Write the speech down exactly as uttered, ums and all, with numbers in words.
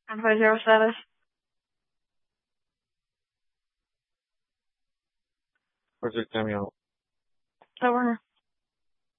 five zero seven. Where's it coming out? Over here.